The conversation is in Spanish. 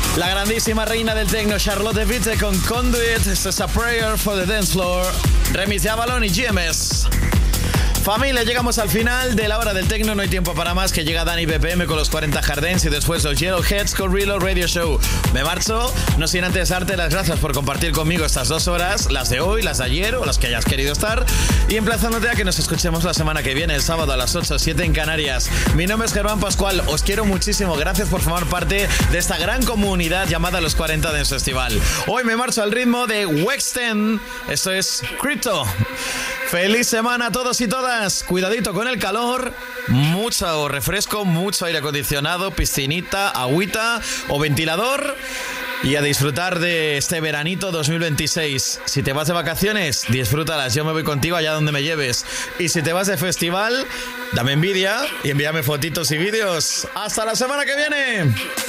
La grandísima reina del techno Charlotte Witte con Conduit. Esto es A Prayer for the Dance Floor. Remix de Avalon y GMS. Familia, llegamos al final de la hora del techno. No hay tiempo para más, que llega Dani BPM con los 40 Hardens y después los Yellowheads con Reload Radio Show. Me marcho, no sin antes darte las gracias por compartir conmigo estas 2 horas, las de hoy, las de ayer o las que hayas querido estar, y emplazándote a que nos escuchemos la semana que viene, el sábado a las 8, 7 en Canarias. Mi nombre es Germán Pascual, os quiero muchísimo, gracias por formar parte de esta gran comunidad llamada Los 40 Dance Festival. Hoy me marcho al ritmo de Wexten, esto es Crypto. ¡Feliz semana a todos y todas! Cuidadito con el calor, mucho refresco, mucho aire acondicionado, piscinita, agüita o ventilador, y a disfrutar de este veranito 2026. Si te vas de vacaciones, disfrútalas, yo me voy contigo allá donde me lleves. Y si te vas de festival, dame envidia y envíame fotitos y vídeos. ¡Hasta la semana que viene!